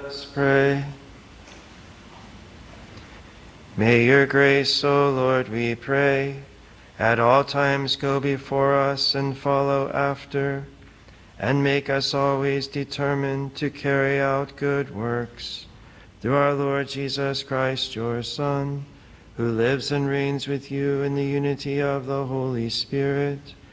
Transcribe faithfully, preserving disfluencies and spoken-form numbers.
us pray. May your grace, O Lord, we pray, at all times go before us and follow after, and make us always determined to carry out good works. Through our Lord Jesus Christ, your Son, who lives and reigns with you in the unity of the Holy Spirit,